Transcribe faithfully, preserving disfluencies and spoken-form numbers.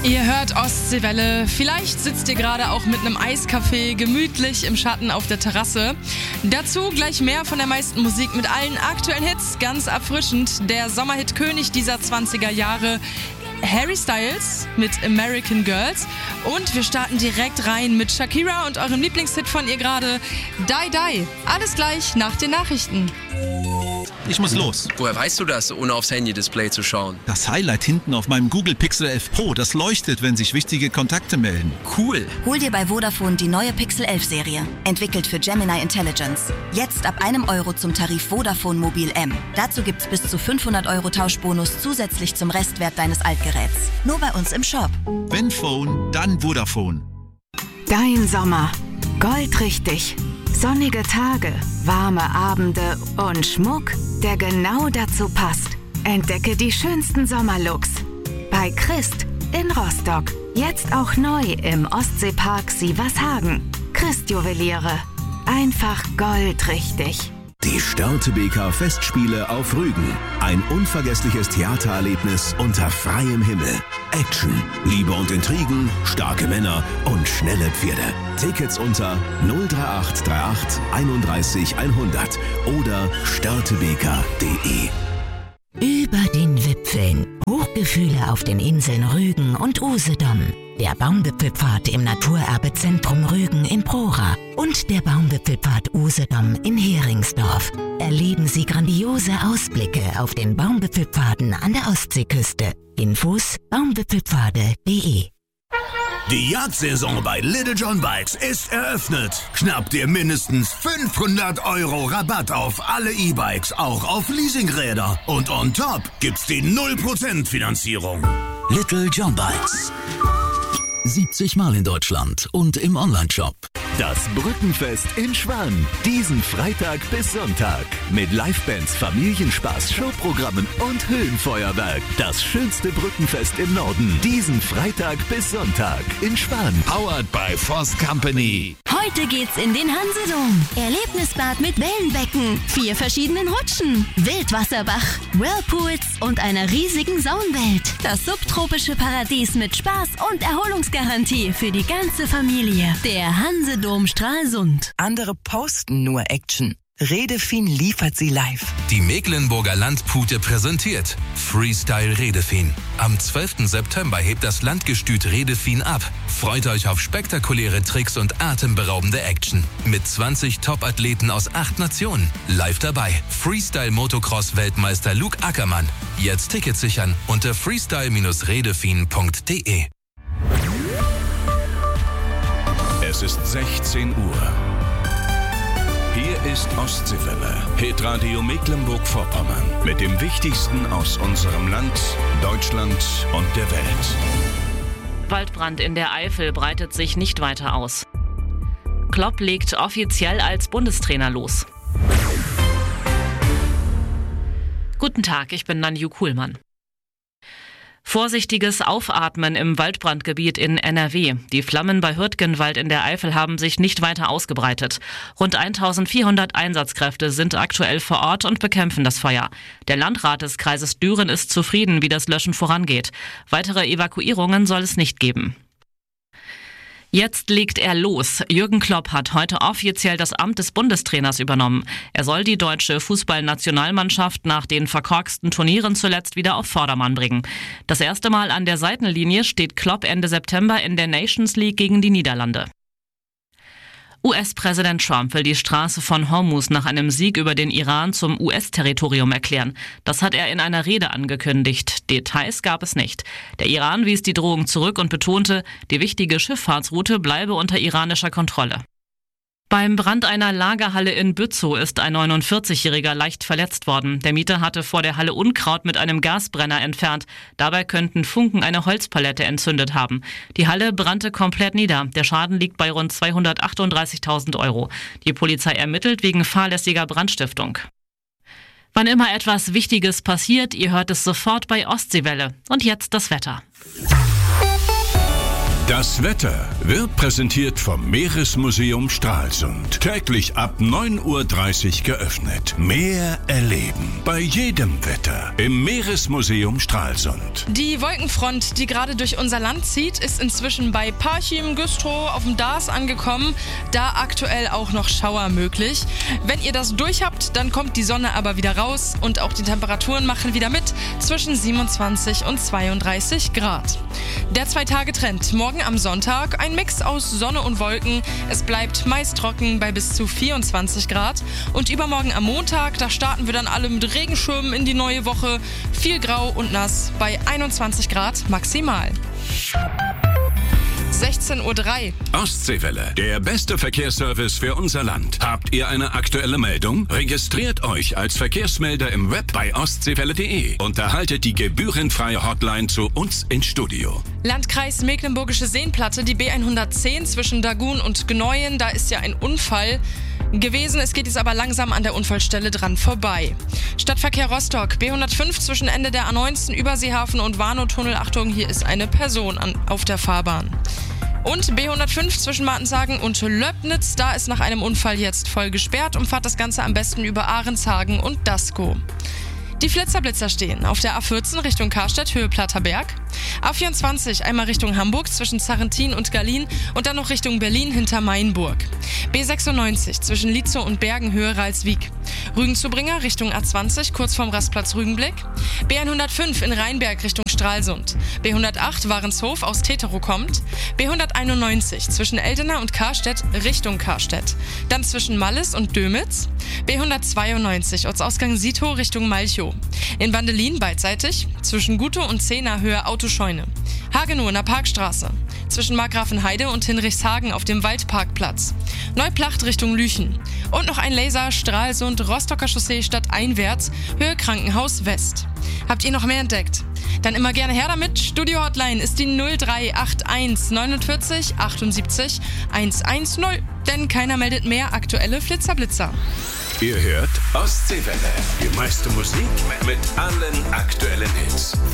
Ihr hört Ostseewelle. Vielleicht sitzt ihr gerade auch mit einem Eiskaffee gemütlich im Schatten auf der Terrasse. Dazu gleich mehr von der meisten Musik mit allen aktuellen Hits. Ganz erfrischend. Der Sommerhit-König dieser zwanziger Jahre, Harry Styles mit American Girls. Und wir starten direkt rein mit Shakira und eurem Lieblingshit von ihr gerade, Die Die. Alles gleich nach den Nachrichten. Ich muss los. Woher weißt du das, ohne aufs Handy-Display zu schauen? Das Highlight hinten auf meinem Google Pixel elf Pro, das leuchtet, wenn sich wichtige Kontakte melden. Cool. Hol dir bei Vodafone die neue Pixel elf Serie, entwickelt für Gemini Intelligence. Jetzt ab einem Euro zum Tarif Vodafone Mobil M. Dazu gibt's bis zu fünfhundert Euro Tauschbonus zusätzlich zum Restwert deines Altgeräts. Nur bei uns im Shop. Wenn Phone, dann Vodafone. Dein Sommer. Goldrichtig. Sonnige Tage, warme Abende und Schmuck, der genau dazu passt. Entdecke die schönsten Sommerlooks. Bei Christ in Rostock. Jetzt auch neu im Ostseepark Sievershagen. Christ Juweliere. Einfach goldrichtig. Die Störtebeker Festspiele auf Rügen. Ein unvergessliches Theatererlebnis unter freiem Himmel. Action, Liebe und Intrigen, starke Männer und schnelle Pferde. Tickets unter null drei acht drei acht einunddreißig hundert oder störtebeker punkt de. Über den Wipfeln. Hochgefühle auf den Inseln Rügen und Usedom. Der Baumwipfelpfad im Naturerbezentrum Rügen in Prora und der Baumwipfelpfad Usedom in Heringsdorf. Erleben Sie grandiose Ausblicke auf den Baumwipfelpfaden an der Ostseeküste. Infos baumwipfelpfade punkt de. Die Jagdsaison bei Little John Bikes ist eröffnet. Schnapp dir mindestens fünfhundert Euro Rabatt auf alle E-Bikes, auch auf Leasingräder. Und on top gibt's die null Prozent Finanzierung. Little John Bikes. siebzig Mal in Deutschland und im Onlineshop. Das Brückenfest in Schwan. Diesen Freitag bis Sonntag. Mit Livebands, Familienspaß, Showprogrammen und Höhenfeuerwerk. Das schönste Brückenfest im Norden. Diesen Freitag bis Sonntag in Schwan. Powered by Voss Company. Heute geht's in den Hansedom. Erlebnisbad mit Wellenbecken, vier verschiedenen Rutschen, Wildwasserbach, Whirlpools und einer riesigen Saunwelt. Das subtropische Paradies mit Spaß und Erholungsgarantie für die ganze Familie. Der Hansedom Stralsund. Andere posten nur Action. Redefin liefert sie live. Die Mecklenburger Landpute präsentiert Freestyle Redefin. Am zwölften September hebt das Landgestüt Redefin ab. Freut euch auf spektakuläre Tricks und atemberaubende Action. Mit zwanzig Top-Athleten aus acht Nationen. Live dabei Freestyle Motocross Weltmeister Luke Ackermann. Jetzt Tickets sichern unter freestyle redefin punkt de. Es ist sechzehn Uhr. Hier ist Ostseewelle, Hitradio Mecklenburg-Vorpommern mit dem Wichtigsten aus unserem Land, Deutschland und der Welt. Waldbrand in der Eifel breitet sich nicht weiter aus. Klopp legt offiziell als Bundestrainer los. Guten Tag, ich bin Nanju Kuhlmann. Vorsichtiges Aufatmen im Waldbrandgebiet in N R W. Die Flammen bei Hürtgenwald in der Eifel haben sich nicht weiter ausgebreitet. Rund eintausendvierhundert Einsatzkräfte sind aktuell vor Ort und bekämpfen das Feuer. Der Landrat des Kreises Düren ist zufrieden, wie das Löschen vorangeht. Weitere Evakuierungen soll es nicht geben. Jetzt legt er los. Jürgen Klopp hat heute offiziell das Amt des Bundestrainers übernommen. Er soll die deutsche Fußballnationalmannschaft nach den verkorksten Turnieren zuletzt wieder auf Vordermann bringen. Das erste Mal an der Seitenlinie steht Klopp Ende September in der Nations League gegen die Niederlande. U S-Präsident Trump will die Straße von Hormuz nach einem Sieg über den Iran zum U S-Territorium erklären. Das hat er in einer Rede angekündigt. Details gab es nicht. Der Iran wies die Drohung zurück und betonte, die wichtige Schifffahrtsroute bleibe unter iranischer Kontrolle. Beim Brand einer Lagerhalle in Bützow ist ein neunundvierzigjähriger leicht verletzt worden. Der Mieter hatte vor der Halle Unkraut mit einem Gasbrenner entfernt. Dabei könnten Funken eine Holzpalette entzündet haben. Die Halle brannte komplett nieder. Der Schaden liegt bei rund zweihundertachtunddreißigtausend Euro. Die Polizei ermittelt wegen fahrlässiger Brandstiftung. Wann immer etwas Wichtiges passiert, ihr hört es sofort bei Ostseewelle. Und jetzt das Wetter. Das Wetter wird präsentiert vom Meeresmuseum Stralsund. Täglich ab neun Uhr dreißig geöffnet. Meer erleben. Bei jedem Wetter im Meeresmuseum Stralsund. Die Wolkenfront, die gerade durch unser Land zieht, ist inzwischen bei Parchim, Güstrow auf dem Dars angekommen. Da aktuell auch noch Schauer möglich. Wenn ihr das durch habt, dann kommt die Sonne aber wieder raus und auch die Temperaturen machen wieder mit zwischen siebenundzwanzig und zweiunddreißig Grad. Der Zwei-Tage-Trend. Morgen am Sonntag ein Mix aus Sonne und Wolken. Es bleibt meist trocken bei bis zu vierundzwanzig Grad. Und übermorgen am Montag, da starten wir dann alle mit Regenschirmen in die neue Woche. Viel grau und nass bei einundzwanzig Grad maximal. sechzehn Uhr drei. Ostseewelle, der beste Verkehrsservice für unser Land. Habt ihr eine aktuelle Meldung? Registriert euch als Verkehrsmelder im Web bei ostseewelle punkt de und erhaltet die gebührenfreie Hotline zu uns ins Studio. Landkreis Mecklenburgische Seenplatte, die B hundertzehn zwischen Dagun und Gneuen. Da ist ja ein Unfall gewesen. Es geht jetzt aber langsam an der Unfallstelle dran vorbei. Stadtverkehr Rostock, B hundertfünf zwischen Ende der A neunzehn, Überseehafen und Warnow-Tunnel. Achtung, hier ist eine Person an, auf der Fahrbahn. Und B hundertfünf zwischen Martenshagen und Löbnitz, da ist nach einem Unfall jetzt voll gesperrt und fahrt das Ganze am besten über Ahrenshagen und Dasko. Die Flitzerblitzer stehen auf der A vierzehn Richtung Karstedt, Höhe Platterberg. A vierundzwanzig einmal Richtung Hamburg zwischen Zarrentin und Gallien und dann noch Richtung Berlin hinter Mainburg. B sechsundneunzig zwischen Lietzow und Bergen, Höhe Ralswiek. Rügenzubringer Richtung A zwanzig kurz vorm Rastplatz Rügenblick. B hundertfünf in Rheinberg Richtung Stralsund. B hundertacht Warenshof aus Teterow kommt. B hunderteinundneunzig zwischen Eldena und Karstedt Richtung Karstedt. Dann zwischen Malles und Dömitz. B hundertzweiundneunzig Ortsausgang Siethow Richtung Malchow. In Bandelin beidseitig zwischen Gutow und Zehner Höhe Autoscheune. Hagenow in der Parkstraße. Zwischen Markgrafenheide und Hinrichshagen auf dem Waldparkplatz. Neuplacht Richtung Lüchen. Und noch ein Laser Stralsund Rostocker Chaussee stadteinwärts, Höhe Krankenhaus West. Habt ihr noch mehr entdeckt? Dann immer gerne her damit. Studio Hotline ist die null drei acht eins neunundvierzig achtundsiebzig hundertzehn. Denn keiner meldet mehr aktuelle Flitzerblitzer. Ihr hört Ostseewelle. Die meiste Musik mit allen aktuellen Hits.